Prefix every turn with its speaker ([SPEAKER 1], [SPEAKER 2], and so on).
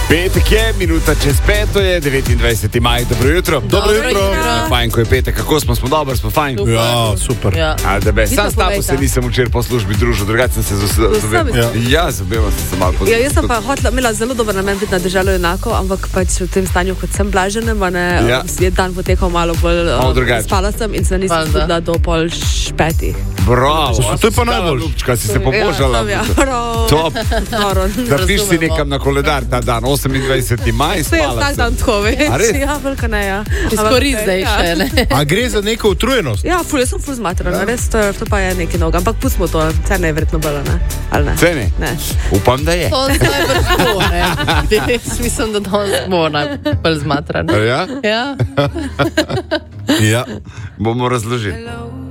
[SPEAKER 1] Petek je, minuta čez 5, je 29. maj, dobro jutro.
[SPEAKER 2] Dobro jutro.
[SPEAKER 1] Fajn, ko je petek, kako smo dobro, smo fajn.
[SPEAKER 2] Ja, super.
[SPEAKER 3] Ja.
[SPEAKER 1] Sam s tabo se nisem včeraj po službi družil, drugače sem se z obema. Ja, z obema sem se malo
[SPEAKER 4] Ja, jaz sem pa imela zelo dober namen biti na Deželo enako, ampak pač v tem stanju, kot sem blaženem, je dan potekal malo bolj spala sem in se nisem zbudila do 4:30.
[SPEAKER 1] Bravo,
[SPEAKER 2] to je pa najbolj.
[SPEAKER 1] Lupčka, si se pobožala. Top. Zapiš si nekam na koledar ta dan, 28. maj,
[SPEAKER 4] To je
[SPEAKER 1] spala
[SPEAKER 4] vsak
[SPEAKER 1] sem.
[SPEAKER 4] dan tako, veš.
[SPEAKER 1] A res?
[SPEAKER 4] Ja, velika ne, ja.
[SPEAKER 3] Izkoristi zdaj še, ne?
[SPEAKER 2] A gre za neko utrujenost?
[SPEAKER 4] Ja, jaz sem ful zmatrana, res, to pa je nekaj noga. Ampak pustimo to, cene je verjetno bolj, ne? Ali ne?
[SPEAKER 1] Cene?
[SPEAKER 4] Ne.
[SPEAKER 1] Upam, da je.
[SPEAKER 3] To zdaj vrsto, ne? Jaz mislim, da danes bo najbolj zmatran.
[SPEAKER 1] Ja?
[SPEAKER 3] Ja.
[SPEAKER 2] Ja.
[SPEAKER 1] Bomo razložili.